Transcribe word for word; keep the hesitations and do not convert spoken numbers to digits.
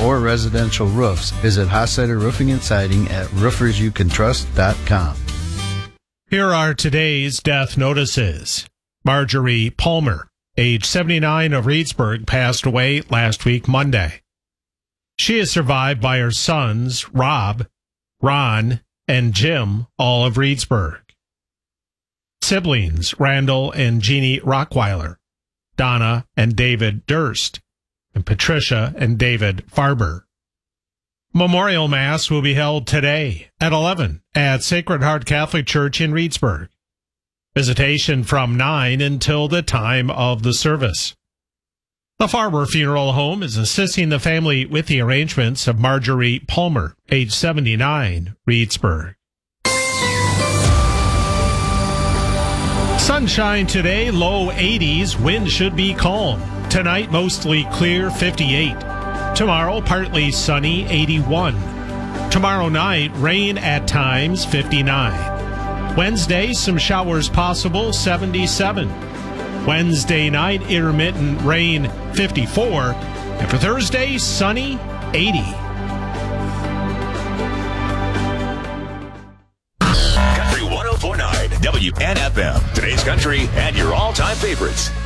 or residential roofs. Visit Hostetter Roofing and Siding at roofers you can trust dot com. Here are today's death notices. Marjorie Palmer, age seventy-nine, of Reedsburg, passed away last week Monday. She is survived by her sons, Rob, Ron, and Jim, all of Reedsburg. Siblings, Randall and Jeannie Rockweiler, Donna and David Durst, and Patricia and David Farber. Memorial Mass will be held today at eleven at Sacred Heart Catholic Church in Reedsburg. Visitation from nine until the time of the service. The Farber Funeral Home is assisting the family with the arrangements of Marjorie Palmer, age seventy-nine, Reedsburg. Sunshine today, low eighties, wind should be calm. Tonight, mostly clear, fifty-eight. Tomorrow, partly sunny, eighty-one. Tomorrow night, rain at times, fifty-nine. Wednesday, some showers possible, seventy-seven. Wednesday night, intermittent rain, fifty-four. And for Thursday, sunny, eighty. Country one oh four point nine W N F M. Today's country and your all-time favorites.